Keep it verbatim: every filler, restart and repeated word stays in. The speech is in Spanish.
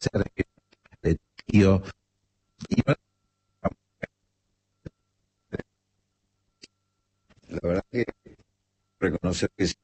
de tío. Y la verdad que reconocer que sí,